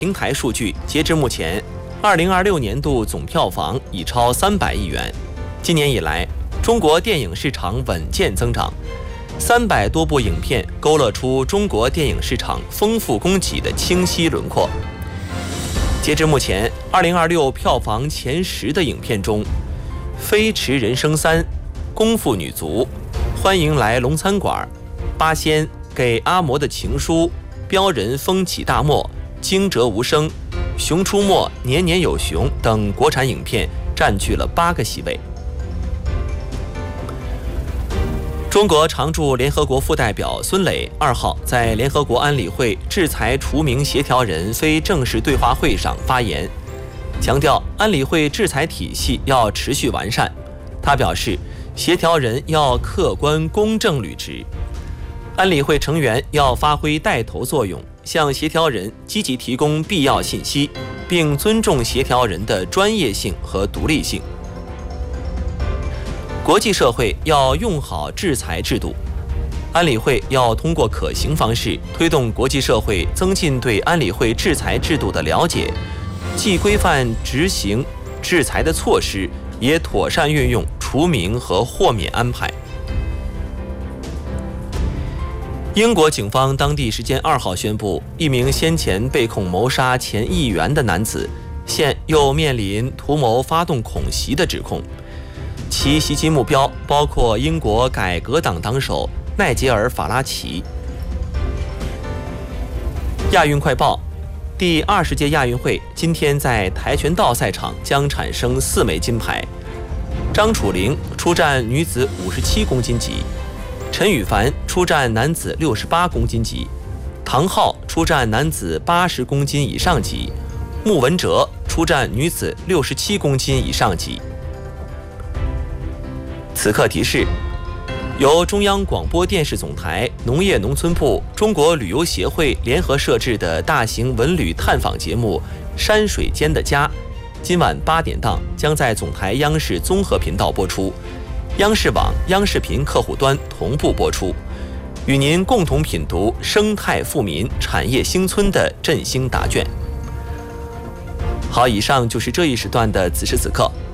平台数据，截至目前，2026年度总票房已超300亿元。今年以来，中国电影市场稳健增长，300多部影片勾勒出中国电影市场丰富供给的清晰轮廓。截至目前，2026票房前10的影片中，《飞驰人生3》、《功夫女足》、《欢迎来龙餐馆》、《八仙》、《给阿嬷的情书》、《标人风起大漠》、惊蛰无声、熊出没、年年有熊等国产影片占据了8个席位。中国常驻联合国副代表孙磊2号在联合国安理会制裁除名协调人非正式对话会上发言，强调安理会制裁体系要持续完善。他表示，协调人要客观公正履职，安理会成员要发挥带头作用，向协调人积极提供必要信息，并尊重协调人的专业性和独立性。国际社会要用好制裁制度，安理会要通过可行方式推动国际社会增进对安理会制裁制度的了解，既规范执行制裁的措施，也妥善运用除名和豁免安排。英国警方当地时间2号宣布，一名先前被控谋杀前议员的男子，现又面临图谋发动恐袭的指控。其袭击目标包括英国改革党党首奈杰尔·法拉奇。亚运快报：第20届亚运会今天在跆拳道赛场将产生4枚金牌，张楚玲出战女子57公斤级，陈羽凡出战男子68公斤级，唐昊出战男子80公斤以上级，穆文哲出战女子67公斤以上级。此刻提示：由中央广播电视总台、农业农村部、中国旅游协会联合设置的大型文旅探访节目《山水间的家》，今晚8点档将在总台央视综合频道播出，央视网、央视频客户端同步播出，与您共同品读生态富民、产业兴村的振兴答卷。好，以上就是这一时段的此时此刻。